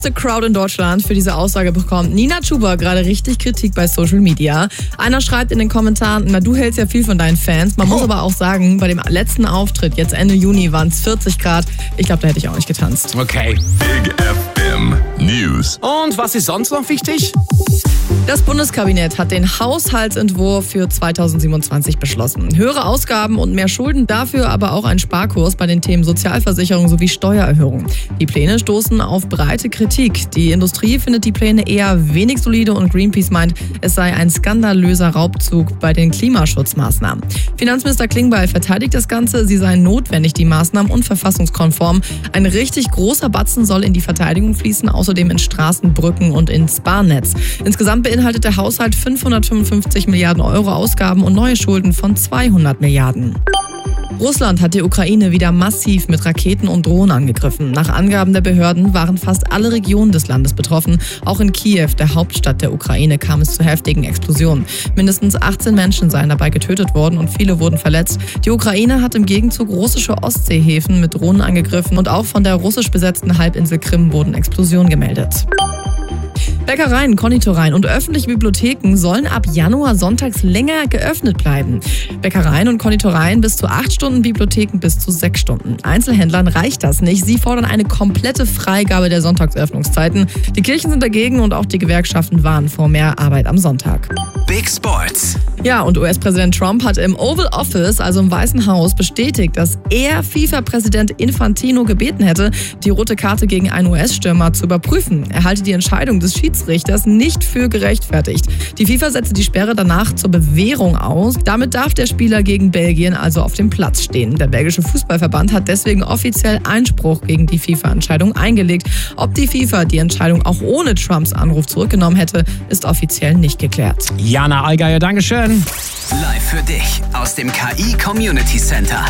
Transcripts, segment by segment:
The Crowd in Deutschland. Für diese Aussage bekommt Nina Chuba gerade richtig Kritik bei Social Media. Einer schreibt in den Kommentaren, na du hältst ja viel von deinen Fans. Man muss aber auch sagen, bei dem letzten Auftritt, jetzt Ende Juni, waren es 40 Grad. Ich glaube, da hätte ich auch nicht getanzt. Okay. Big FM News. Und was ist sonst noch wichtig? Das Bundeskabinett hat den Haushaltsentwurf für 2027 beschlossen. Höhere Ausgaben und mehr Schulden, dafür aber auch ein Sparkurs bei den Themen Sozialversicherung sowie Steuererhöhung. Die Pläne stoßen auf breite Kritik. Die Industrie findet die Pläne eher wenig solide und Greenpeace meint, es sei ein skandalöser Raubzug bei den Klimaschutzmaßnahmen. Finanzminister Klingbeil verteidigt das Ganze, sie seien notwendig, die Maßnahmen, und verfassungskonform. Ein richtig großer Batzen soll in die Verteidigung fließen, außerdem in Straßen, Brücken und ins Bahnnetz. Insgesamt beinhaltet der Haushalt 555 Milliarden Euro Ausgaben und neue Schulden von 200 Milliarden. Russland hat die Ukraine wieder massiv mit Raketen und Drohnen angegriffen. Nach Angaben der Behörden waren fast alle Regionen des Landes betroffen. Auch in Kiew, der Hauptstadt der Ukraine, kam es zu heftigen Explosionen. Mindestens 18 Menschen seien dabei getötet worden und viele wurden verletzt. Die Ukraine hat im Gegenzug russische Ostseehäfen mit Drohnen angegriffen und auch von der russisch besetzten Halbinsel Krim wurden Explosionen gemeldet. Bäckereien, Konditoreien und öffentliche Bibliotheken sollen ab Januar sonntags länger geöffnet bleiben. Bäckereien und Konditoreien bis zu 8 Stunden, Bibliotheken bis zu 6 Stunden. Einzelhändlern reicht das nicht. Sie fordern eine komplette Freigabe der Sonntagsöffnungszeiten. Die Kirchen sind dagegen und auch die Gewerkschaften warnen vor mehr Arbeit am Sonntag. Big Sports. Ja, und US-Präsident Trump hat im Oval Office, also im Weißen Haus, bestätigt, dass er FIFA-Präsident Infantino gebeten hätte, die rote Karte gegen einen US-Stürmer zu überprüfen. Er halte die Entscheidung des Schiedsrichters nicht für gerechtfertigt. Die FIFA setzte die Sperre danach zur Bewährung aus. Damit darf der Spieler gegen Belgien also auf dem Platz stehen. Der belgische Fußballverband hat deswegen offiziell Einspruch gegen die FIFA-Entscheidung eingelegt. Ob die FIFA die Entscheidung auch ohne Trumps Anruf zurückgenommen hätte, ist offiziell nicht geklärt. Jana Allgeier, Dankeschön. Live für dich aus dem KI Community Center.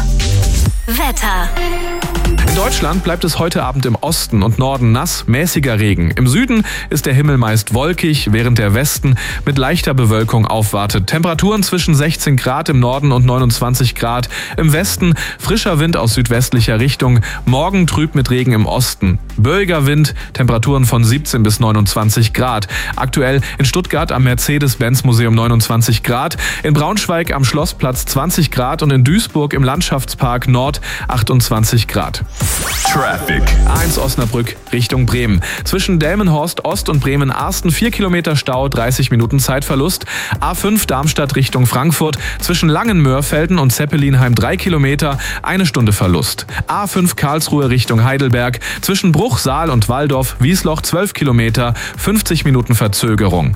Wetter. In Deutschland bleibt es heute Abend im Osten und Norden nass, mäßiger Regen. Im Süden ist der Himmel meist wolkig, während der Westen mit leichter Bewölkung aufwartet. Temperaturen zwischen 16 Grad im Norden und 29 Grad im Westen. Frischer Wind aus südwestlicher Richtung. Morgen trüb mit Regen im Osten. Böiger Wind, Temperaturen von 17 bis 29 Grad. Aktuell in Stuttgart am Mercedes-Benz-Museum 29 Grad. In Braunschweig am Schlossplatz 20 Grad und in Duisburg im Landschaftspark Nord 28 Grad. Traffic. A1 Osnabrück Richtung Bremen. Zwischen Delmenhorst Ost und Bremen-Arsten 4 Kilometer Stau, 30 Minuten Zeitverlust. A5 Darmstadt Richtung Frankfurt. Zwischen Langenmörfelden und Zeppelinheim 3 Kilometer, 1 Stunde Verlust. A5 Karlsruhe Richtung Heidelberg. Zwischen Bruch, Saal und Walldorf, Wiesloch 12 Kilometer, 50 Minuten Verzögerung.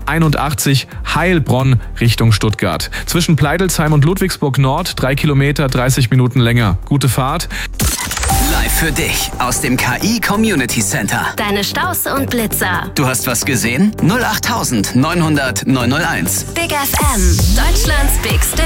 A81 Heilbronn Richtung Stuttgart. Zwischen Pleidelsheim und Ludwigsburg Nord 3 Kilometer, 30 Minuten länger. Gute Fahrt. Live für dich aus dem KI Community Center. Deine Staus und Blitzer. Du hast was gesehen? 08900 901. Big FM. Deutschlands bigste